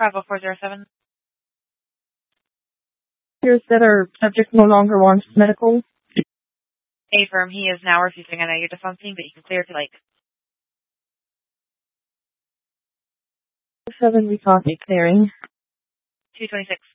Bravo 407. Here's that our subject no longer wants medical. Affirm, he is now refusing. I know you're just on scene, but you can clear if you like. 7, we copy clearing. 226.